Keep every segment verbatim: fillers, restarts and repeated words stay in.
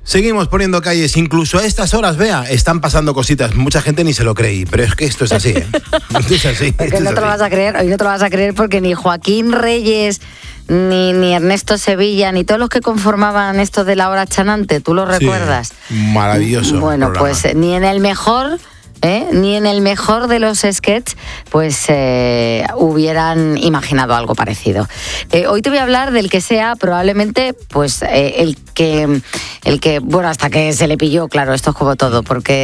Seguimos poniendo calles, incluso a estas horas, vea, están pasando cositas. Mucha gente ni se lo cree, pero es que esto es así, ¿eh? Esto es así. Porque esto no es te lo así. vas a creer, hoy no te lo vas a creer porque ni Joaquín Reyes, ni, ni Ernesto Sevilla, ni todos los que conformaban esto de La Hora Chanante, ¿tú lo recuerdas? Sí, maravilloso. Bueno, programa. pues ni en el mejor... ¿Eh? Ni en el mejor de los sketches pues eh, hubieran imaginado algo parecido. Eh, hoy te voy a hablar del que sea probablemente pues eh, el que el que bueno, hasta que se le pilló, claro, esto es como todo,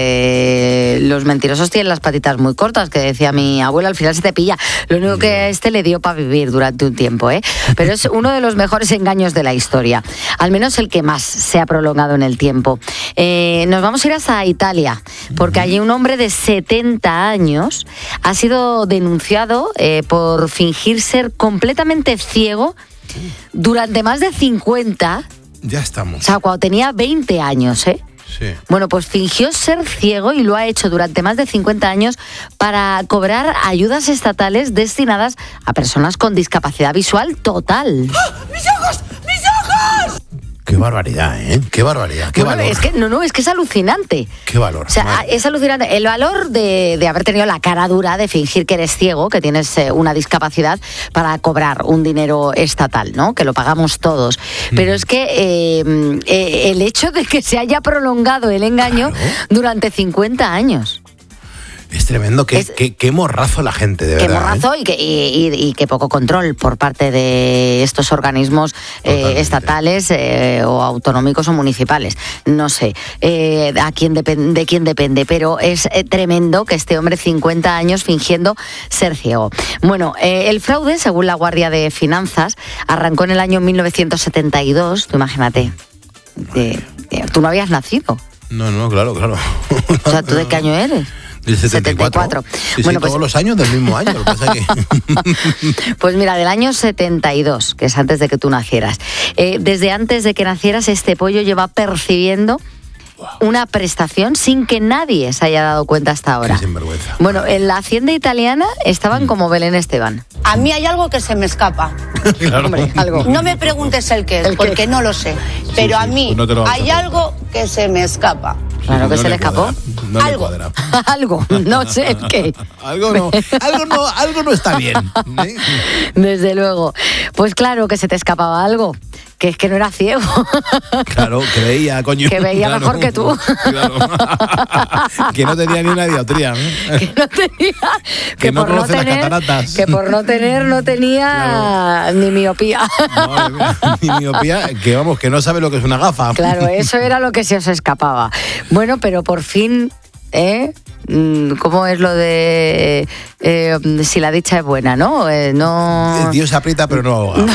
porque los mentirosos tienen las patitas muy cortas, que decía mi abuela, al final se te pilla. Lo único que a este le dio para vivir durante un tiempo, ¿eh? Pero es uno de los mejores engaños de la historia, al menos el que más se ha prolongado en el tiempo. Eh, nos vamos a ir hasta Italia, porque allí un hombre de de setenta años ha sido denunciado eh, por fingir ser completamente ciego durante más de cincuenta. Ya estamos. O sea, cuando tenía veinte años, ¿eh? Sí. Bueno, pues fingió ser ciego y lo ha hecho durante más de cincuenta años para cobrar ayudas estatales destinadas a personas con discapacidad visual total. ¡Ah! ¡Mis ojos! ¡Mis ojos! Qué barbaridad, ¿eh? Qué barbaridad, qué Bueno, valor. es que, no, no, es que es alucinante. Qué valor. O sea, Madre. es alucinante. El valor de, de haber tenido la cara dura de fingir que eres ciego, que tienes eh, una discapacidad, para cobrar un dinero estatal, ¿no? Que lo pagamos todos. Pero es que eh, eh, el hecho de que se haya prolongado el engaño Claro. durante cincuenta años. Es tremendo, qué, es- qué, qué morrazo la gente, de Qué verdad. morrazo ¿eh? y, que, y, y- y qué poco control por parte de estos organismos eh, Totalmente. estatales eh, o autonómicos o municipales. No sé eh, a quién depen- de quién depende, pero es eh, tremendo que este hombre, cincuenta años, fingiendo ser ciego. Bueno, eh, el fraude, según la Guardia de Finanzas, arrancó en el año mil novecientos setenta y dos, tú imagínate. Eh, eh, tú no habías nacido. No, no, claro, claro. O sea, ¿tú de qué año eres? Del setenta y cuatro. setenta y cuatro. Sí, Bueno, sí, pues- todos los años del mismo año. Lo que pasa es que... Pues mira, del año setenta y dos, que es antes de que tú nacieras. Eh, desde antes de que nacieras, este pollo lleva percibiendo una prestación sin que nadie se haya dado cuenta hasta ahora. Qué sinvergüenza. Bueno, en la hacienda italiana estaban como Belén Esteban. A mí hay algo que se me escapa. Claro. Hombre, algo. No me preguntes el qué es, ¿El qué? porque no lo sé. Pero a sí, mí pues no te lo vamos a hay preguntar. algo que se me escapa. Claro que No se le escapó. cuadra, No le Algo. cuadra. Algo, no sé el qué. Algo no, algo no, algo no está bien. ¿eh? Desde luego. Pues claro que se te escapaba algo, que es que no era ciego. Claro, que veía, coño. Que veía Claro, mejor que tú. Claro. Que no tenía ni una dioptría. ¿eh? que no tenía Que no por no conoce las tener cataratas. que por no tener no tenía ni miopía. Madre mía, ni miopía, que vamos, que no sabe lo que es una gafa. Claro, eso era lo que se os escapaba. Bueno, pero por fin, ¿eh? Mm, ¿Cómo es lo de eh, si la dicha es buena, no? Eh, no. El tío se aprieta pero no ahoga.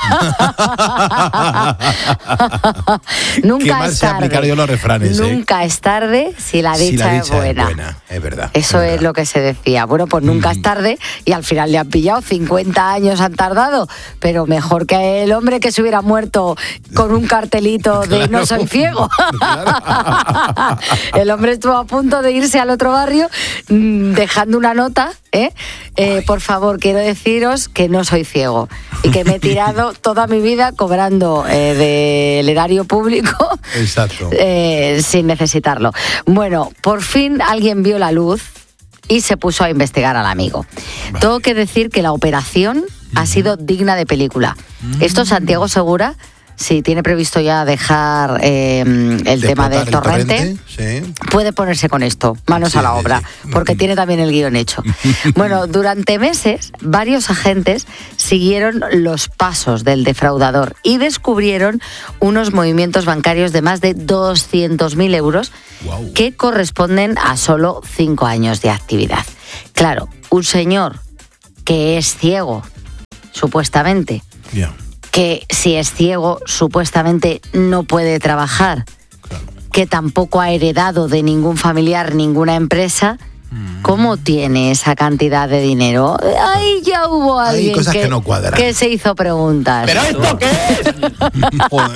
Nunca Qué mal es sé tarde. aplicar yo los refranes, ¿eh? Nunca es tarde si la dicha, Si la dicha es buena. es buena, es verdad. Eso es, es verdad. lo que se decía. Bueno, pues nunca es tarde y al final le han pillado. cincuenta años han tardado, pero mejor que el hombre que se hubiera muerto con un cartelito de Claro. no soy ciego. Claro. El hombre estuvo a punto de irse al otro barrio mm, dejando una nota, ¿eh? Eh, por favor, quiero deciros que no soy ciego y que me he tirado toda mi vida cobrando eh, del erario público Exacto. eh, sin necesitarlo. Bueno, por fin alguien vio la luz y se puso a investigar al amigo. Vale. Tengo que decir que la operación ha sido digna de película. Esto Santiago Segura, si tiene previsto ya dejar eh, el De tema del explotar el torrente, sí. puede ponerse con esto, manos Sí, a la sí, obra, sí. porque tiene también el guión hecho. Bueno, durante meses, varios agentes siguieron los pasos del defraudador y descubrieron unos movimientos bancarios de más de doscientos mil euros Guau. que corresponden a solo cinco años de actividad. Claro, un señor que es ciego, supuestamente, Ya. que si es ciego, supuestamente no puede trabajar, Claro. que tampoco ha heredado de ningún familiar ninguna empresa, ¿cómo tiene esa cantidad de dinero? Ahí ya hubo Hay alguien cosas que no cuadran. que se hizo preguntas. ¿Pero esto qué es? Joder.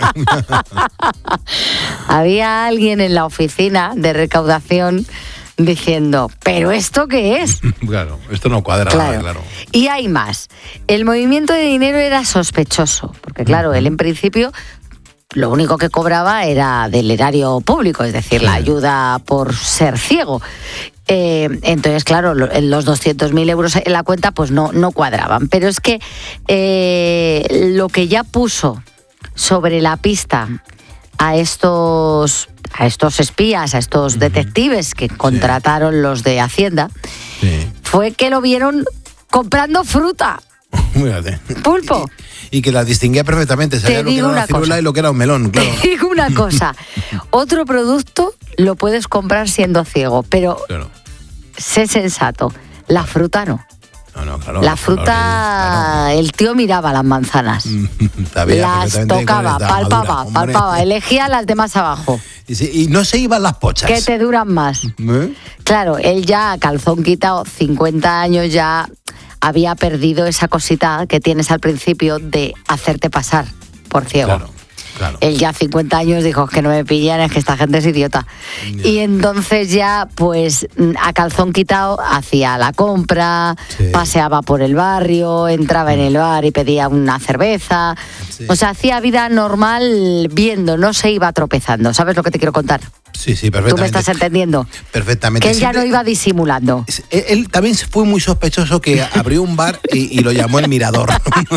Había alguien en la oficina de recaudación diciendo, ¿pero esto qué es? Claro, esto no cuadra nada, Claro. claro. Y hay más. El movimiento de dinero era sospechoso, porque claro, él en principio lo único que cobraba era del erario público, es decir, la ayuda por ser ciego. Eh, entonces, claro, lo, los doscientos mil euros en la cuenta pues no, no cuadraban. Pero es que eh, lo que ya puso sobre la pista a estos, a estos espías, a estos uh-huh. detectives que contrataron sí. los de Hacienda, sí. fue que lo vieron comprando fruta. Mírate. Pulpo. Y, y que la distinguía perfectamente, sabía lo que era una ciruela y lo que era un melón, claro. Te digo una cosa, otro producto lo puedes comprar siendo ciego, pero claro. sé sensato, la fruta no. No, no, claro. La fruta, claro. El tío miraba las manzanas, las tocaba, palpaba, madura, palpaba, elegía las de más abajo. Y, sí, y no se iban las pochas. Que te duran más. ¿Eh? Claro, él ya a calzón quitado, cincuenta años ya había perdido esa cosita que tienes al principio de hacerte pasar por ciego. Claro. Claro. Él ya a cincuenta años dijo que no me pillan, es que esta gente es idiota. Yeah. Y entonces ya, pues, a calzón quitado, hacía la compra, sí. paseaba por el barrio, entraba en el bar y pedía una cerveza. Sí. O sea, hacía vida normal viendo, no se iba tropezando. ¿Sabes lo que te quiero contar? Sí, sí, perfectamente. ¿Tú me estás entendiendo? Perfectamente. Que él ya no iba disimulando. Él, él también fue muy sospechoso que abrió un bar y, y lo llamó El Mirador.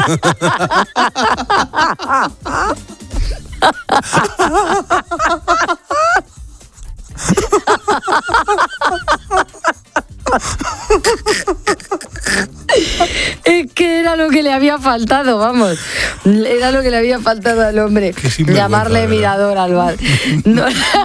Es que era lo que le había faltado, vamos. Era lo que le había faltado al hombre. Llamarle mirador al bar. No.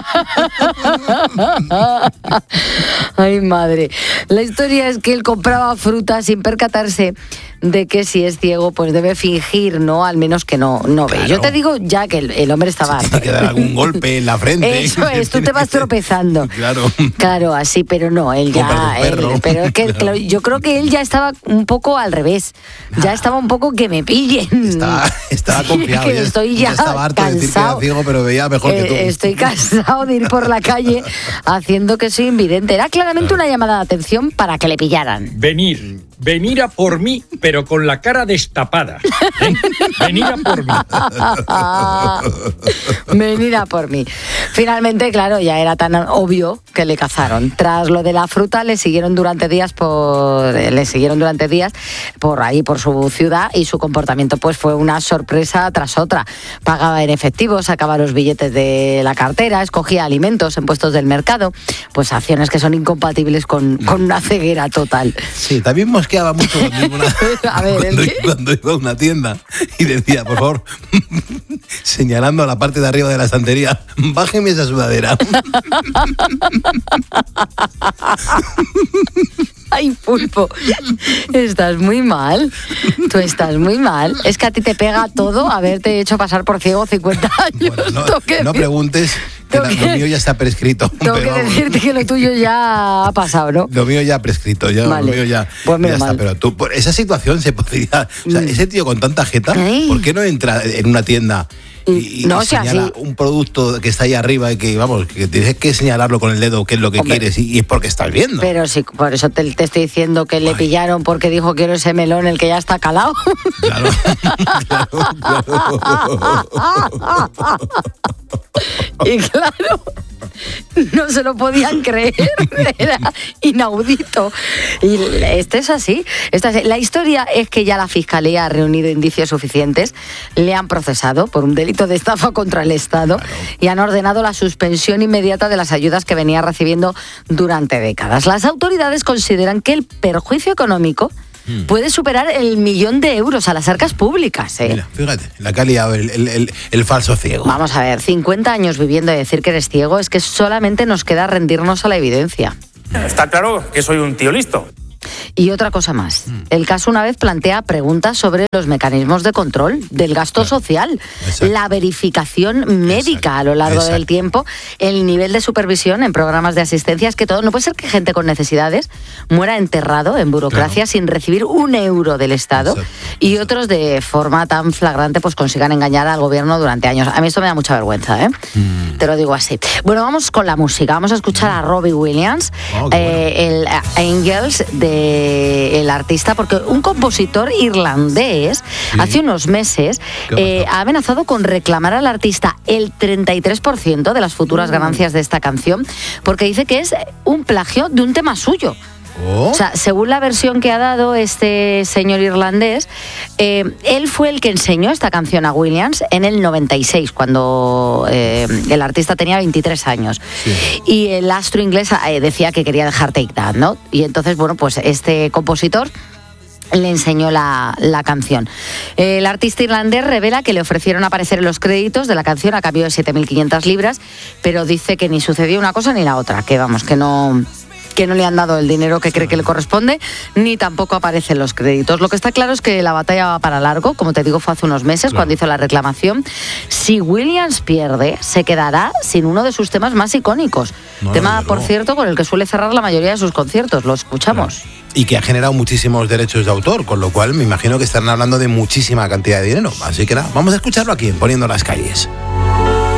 Ay, madre. La historia es que él compraba fruta sin percatarse de que si es ciego, pues debe fingir, ¿no? Al menos que no, no ve. Claro. Yo te digo ya que el, el hombre estaba... Se tiene que dar algún golpe en la frente. Eso es, tú te vas tropezando. Claro. Claro, así, pero no, él ya... Él, pero es que claro, yo creo que él ya estaba un poco al revés. Ya estaba un poco que me pillen. Estaba, estaba confiado. Que ya, estoy ya, ya estaba harto cansado. De decir que era ciego, pero veía mejor eh, que tú. Estoy cansado de ir por la calle haciendo que soy invidente. Era claramente claro. una llamada de atención para que le pillaran. Venir. Venir a por mí, pero con la cara destapada. ¿Eh? Venir a por mí. Venir a por mí. Finalmente, claro, ya era tan obvio que le cazaron. Tras lo de la fruta, le siguieron durante días por, le siguieron durante días por ahí, por su ciudad, y su comportamiento pues fue una sorpresa tras otra. Pagaba en efectivo, sacaba los billetes de la cartera, escogía alimentos en puestos del mercado, pues acciones que son incompatibles con, con una ceguera total. Sí, también mosqueaba mucho cuando iba, una, a ver, cuando, cuando iba a una tienda y decía, por favor, señalando a la parte de arriba de la estantería, bájeme esa sudadera. Ay, Pulpo, estás muy mal. Tú estás muy mal. Es que a ti te pega todo haberte hecho pasar por ciego cincuenta años. Bueno, no, no preguntes, que la, lo mío ya está prescrito. Tengo que decirte que lo tuyo ya ha pasado, ¿no? Lo mío ya ha prescrito, ya, vale. Lo mío ya, pues ya está. Mal. Pero tú, por esa situación se podría... O sea, ese tío con tanta jeta, Ay. ¿por qué no entra en una tienda y, y no, y señala sí. un producto que está ahí arriba y que, vamos, que tienes que señalarlo con el dedo qué es lo que Hombre, quieres y, y es porque estás viendo? Pero sí, por eso te, te estoy diciendo que Ay. le pillaron porque dijo quiero ese melón, el que ya está calado. Claro, claro, claro. Y claro, no se lo podían creer, era inaudito. Y esto es así, esto es así. La historia es que ya la Fiscalía ha reunido indicios suficientes, le han procesado por un delito de estafa contra el Estado claro. y han ordenado la suspensión inmediata de las ayudas que venía recibiendo durante décadas. Las autoridades consideran que el perjuicio económico puede superar el millón de euros a las arcas públicas. ¿eh? Mira, fíjate, la que ha liado el, el, el, el falso ciego. Vamos a ver, cincuenta años viviendo y decir que eres ciego es que solamente nos queda rendirnos a la evidencia. Está claro que soy un tío listo. Y otra cosa más, el caso una vez plantea preguntas sobre los mecanismos de control del gasto claro. social, Exacto. la verificación médica Exacto. a lo largo Exacto. del tiempo, el nivel de supervisión en programas de asistencia, es que todo, no puede ser que gente con necesidades muera enterrado en burocracia claro. sin recibir un euro del Estado Exacto. y otros de forma tan flagrante pues consigan engañar al gobierno durante años. A mí esto me da mucha vergüenza, ¿eh? Mm. Te lo digo así. Bueno, vamos con la música, vamos a escuchar a Robbie Williams, oh, eh, bueno. el uh, Angels de eh, el artista, porque un compositor irlandés sí. hace unos meses eh, ha amenazado con reclamar al artista el treinta y tres por ciento de las futuras mm. ganancias de esta canción, porque dice que es un plagio de un tema suyo. Oh. O sea, según la versión que ha dado este señor irlandés, eh, él fue el que enseñó esta canción a Williams en el noventa y seis, cuando eh, el artista tenía veintitrés años. Sí. Y el astro inglés eh, decía que quería dejar Take That, ¿no? Y entonces, bueno, pues este compositor le enseñó la, la canción. El artista irlandés revela que le ofrecieron aparecer en los créditos de la canción a cambio de siete mil quinientas libras, pero dice que ni sucedió una cosa ni la otra, que vamos, que no... que no le han dado el dinero que cree que le corresponde, ni tampoco aparece en los créditos. Lo que está claro es que la batalla va para largo, como te digo, fue hace unos meses claro. cuando hizo la reclamación. Si Williams pierde, se quedará sin uno de sus temas más icónicos. No, tema, no, por cierto, con el que suele cerrar la mayoría de sus conciertos. Lo escuchamos. Claro. Y que ha generado muchísimos derechos de autor, con lo cual me imagino que estarán hablando de muchísima cantidad de dinero. Así que nada, vamos a escucharlo aquí, en Poniendo las Calles.